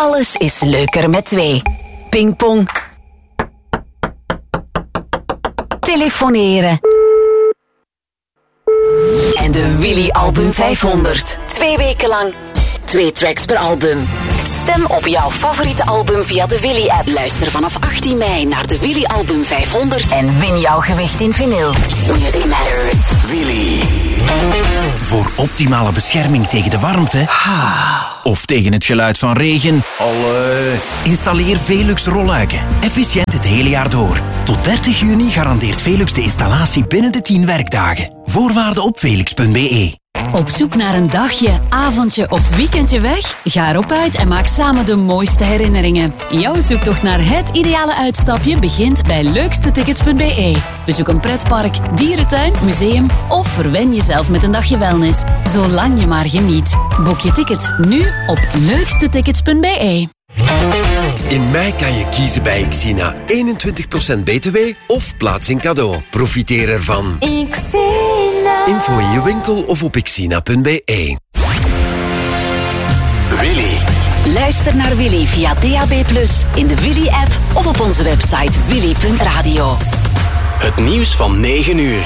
Alles is leuker met 2. Pingpong. Telefoneren. En de Willy Album 500. 2 weken lang. 2 tracks per album. Stem op jouw favoriete album via de Willy-app. Luister vanaf 18 mei naar de Willy Album 500 en win jouw gewicht in vinyl. Music Matters. Willy. Voor optimale bescherming tegen de warmte of tegen het geluid van regen, installeer Velux rolluiken. Efficiënt het hele jaar door. Tot 30 juni garandeert Velux de installatie binnen de 10 werkdagen. Voorwaarden op velux.be. Op zoek naar een dagje, avondje of weekendje weg? Ga erop uit en maak samen de mooiste herinneringen. Jouw zoektocht naar het ideale uitstapje begint bij leukstetickets.be. Bezoek een pretpark, dierentuin, museum of verwen jezelf met een dagje wellness. Zolang je maar geniet. Boek je tickets nu op leukstetickets.be. In mei kan je kiezen bij Xina. 21% BTW of plaatsing cadeau. Profiteer ervan. Xina. Info in je winkel of op xina.be. Willy. Luister naar Willy via DAB+, in de Willy-app of op onze website willy.radio. Het nieuws van 9 uur.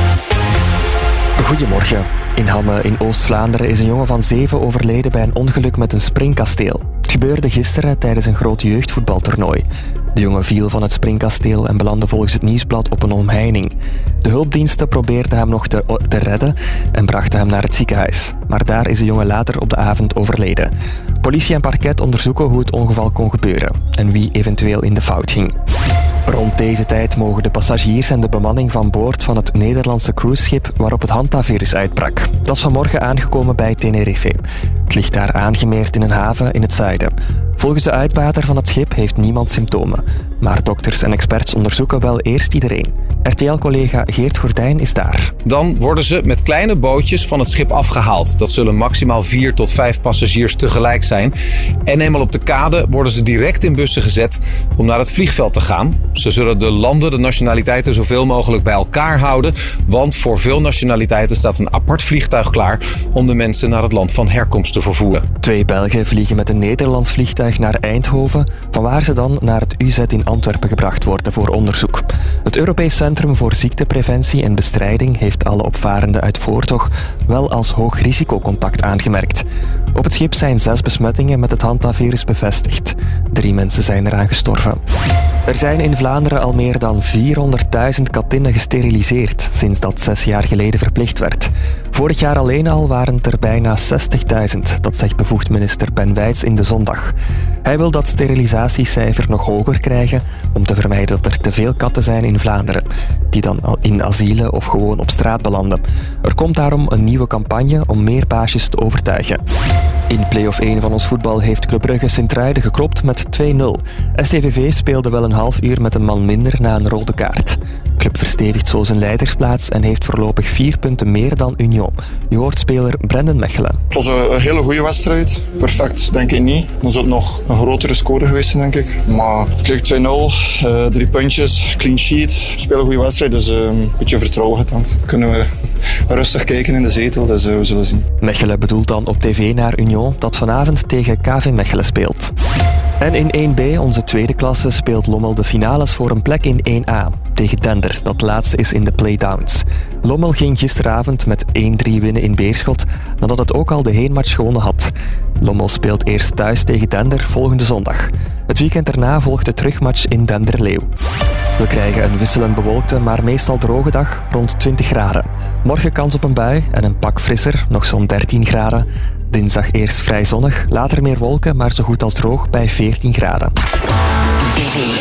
Goedemorgen. In Hamme in Oost-Vlaanderen is een jongen van 7 overleden bij een ongeluk met een springkasteel. Het gebeurde gisteren tijdens een groot jeugdvoetbaltoernooi. De jongen viel van het springkasteel en belandde volgens het nieuwsblad op een omheining. De hulpdiensten probeerden hem nog te redden en brachten hem naar het ziekenhuis. Maar daar is de jongen later op de avond overleden. Politie en parket onderzoeken hoe het ongeval kon gebeuren en wie eventueel in de fout ging. Rond deze tijd mogen de passagiers en de bemanning van boord van het Nederlandse cruiseschip waarop het hantavirus uitbrak. Dat is vanmorgen aangekomen bij Tenerife. Het ligt daar aangemeerd in een haven in het zuiden. Volgens de uitbater van het schip heeft niemand symptomen. Maar dokters en experts onderzoeken wel eerst iedereen. RTL-collega Geert Gordijn is daar. Dan worden ze met kleine bootjes van het schip afgehaald. Dat zullen maximaal 4 tot 5 passagiers tegelijk zijn. En eenmaal op de kade worden ze direct in bussen gezet om naar het vliegveld te gaan. Ze zullen de landen, de nationaliteiten zoveel mogelijk bij elkaar houden. Want voor veel nationaliteiten staat een apart vliegtuig klaar om de mensen naar het land van herkomst te vervoeren. 2 Belgen vliegen met een Nederlands vliegtuig naar Eindhoven, vanwaar ze dan naar het UZ in Antwerpen gebracht worden voor onderzoek. Het Europees Centrum voor Ziektepreventie en Bestrijding heeft alle opvarenden uit Voortog wel als hoog risicocontact aangemerkt. Op het schip zijn 6 besmettingen met het hantavirus bevestigd. 3 mensen zijn eraan gestorven. Er zijn in Vlaanderen al meer dan 400.000 katinnen gesteriliseerd sinds dat 6 jaar geleden verplicht werd. Vorig jaar alleen al waren het er bijna 60.000, dat zegt bevoegd minister Ben Wijts in De Zondag. Hij wil dat sterilisatiecijfer nog hoger krijgen om te vermijden dat er te veel katten zijn in Vlaanderen, die dan in asielen of gewoon op straat belanden. Er komt daarom een nieuwe campagne om meer baasjes te overtuigen. In play-off 1 van ons voetbal heeft Club Brugge Sint-Truiden geklopt met 2-0. STVV speelde wel een half uur met een man minder na een rode kaart. Club verstevigt zo zijn leidersplaats en heeft voorlopig 4 punten meer dan Union. Je hoort speler Brendan Mechelen. Het was een hele goede wedstrijd. Perfect, denk ik niet. Dan zou het nog een grotere score geweest zijn, denk ik. Maar kijk, 2-0, 3 puntjes, clean sheet. We spelen een goede wedstrijd, dus een beetje vertrouwen getankt. Kunnen we rustig kijken in de zetel, dus we zullen zien. Mechelen bedoelt dan op tv naar Union, dat vanavond tegen KV Mechelen speelt. En in 1B, onze tweede klasse, speelt Lommel de finales voor een plek in 1A. Tegen Dender, dat laatste is in de playdowns. Lommel ging gisteravond met 1-3 winnen in Beerschot, nadat het ook al de heenmatch gewonnen had. Lommel speelt eerst thuis tegen Dender volgende zondag. Het weekend daarna volgt de terugmatch in Dender-Leeuw. We krijgen een wisselend bewolkte, maar meestal droge dag rond 20 graden. Morgen kans op een bui en een pak frisser, nog zo'n 13 graden. Dinsdag eerst vrij zonnig, later meer wolken, maar zo goed als droog bij 14 graden.